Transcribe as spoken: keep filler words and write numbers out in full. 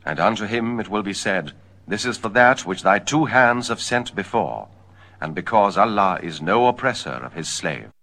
And unto him it will be said, This is for that which thy two hands have sent before, and because Allah is no oppressor of his slave.